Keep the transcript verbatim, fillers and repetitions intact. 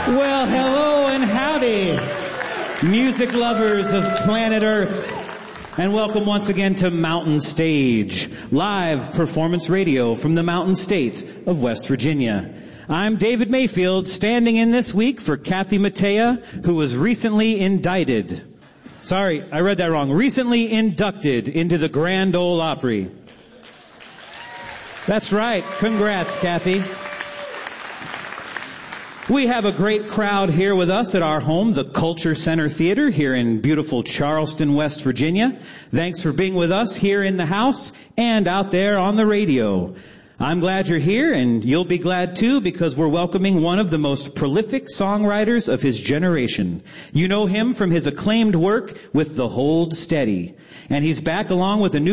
Well, hello and howdy, music lovers of planet Earth, and welcome once again to Mountain Stage, live performance radio from the Mountain State of West Virginia. I'm David Mayfield, standing in this week for Kathy Mattea, who was recently indicted. Sorry, I read that wrong. Recently inducted into the Grand Ole Opry. That's right. Congrats, Kathy. We have a great crowd here with us at our home, the Culture Center Theater, here in beautiful Charleston, West Virginia. Thanks for being with us here in the house and out there on the radio. I'm glad you're here, and you'll be glad too, because we're welcoming one of the most prolific songwriters of his generation. You know him from his acclaimed work with The Hold Steady, and he's back along with a new